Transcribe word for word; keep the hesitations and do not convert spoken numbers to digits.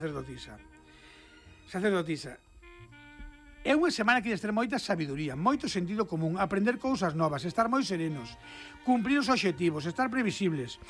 Sacerdotisa. Sacerdotisa. É unha semana que deste moita sabiduría, moito sentido común, aprender cousas novas, estar moi serenos, cumprir os obxectivos, estar previsibles,